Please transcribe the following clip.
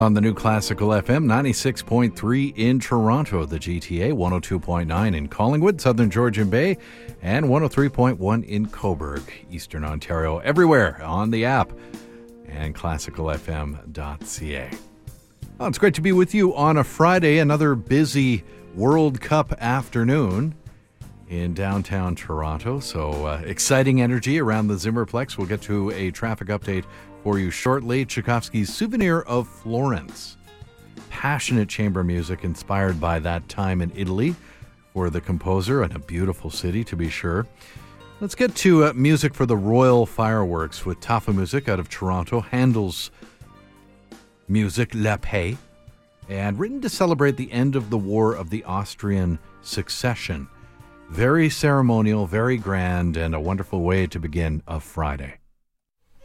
On the new Classical FM, 96.3 in Toronto, the GTA, 102.9 in Collingwood, Southern Georgian Bay, and 103.1 in Cobourg, Eastern Ontario. Everywhere on the app and classicalfm.ca. Well, it's great to be with you on a Friday, another busy World Cup afternoon in downtown Toronto. So exciting energy around the Zimmerplex. We'll get to a traffic update for you shortly. Tchaikovsky's Souvenir of Florence. Passionate chamber music inspired by that time in Italy for the composer, and a beautiful city to be sure. Let's get to music for the Royal Fireworks with Tafelmusik out of Toronto. Handel's music, La Paix, and written to celebrate the end of the War of the Austrian Succession. Very ceremonial, very grand, and a wonderful way to begin a Friday.